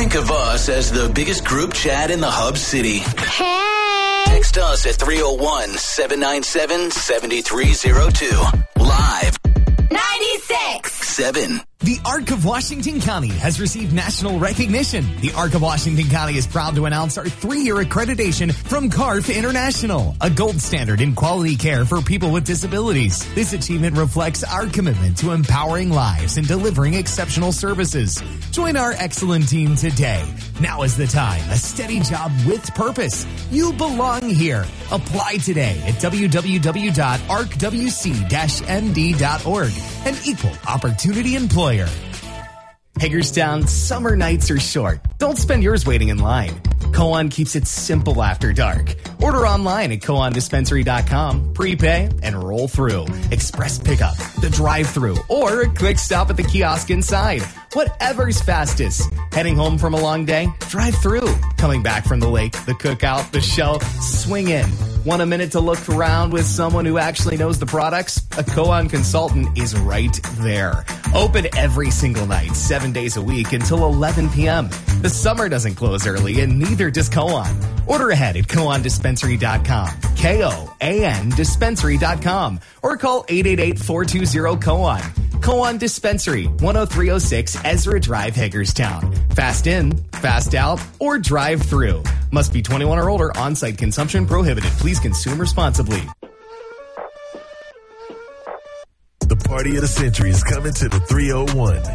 Think of us as the biggest group chat in the Hub City. Hey! Text us at 301-797-7302. Live. 96.7. The Arc of Washington County has received national recognition. The Arc of Washington County is proud to announce our 3-year accreditation from CARF International, a gold standard in quality care for people with disabilities. This achievement reflects our commitment to empowering lives and delivering exceptional services. Join our excellent team today. Now is the time. A steady job with purpose. You belong here. Apply today at www.arcwc-nd.org. An equal opportunity employer. Hagerstown, summer nights are short. Don't spend yours waiting in line. Coan keeps it simple after dark. Order online at coandispensary.com, prepay, and roll through. Express pickup, the drive-thru, or a quick stop at the kiosk inside. Whatever's fastest. Heading home from a long day? Drive through. Coming back from the lake, the cookout, the show? Swing in. Want a minute to look around with someone who actually knows the products? A Coan consultant is right there. Open every single night, 7 days a week until 11 p.m. The summer doesn't close early, and neither does Coan. Order ahead at coandispensary.com, Koan dispensary.com, or call 888-420-COAN. Coan Dispensary, 10306 Ezra Drive, Hagerstown. Fast in, fast out, or drive through. Must be 21 or older. On-site consumption prohibited. Please consume responsibly. The party of the century is coming to the 301.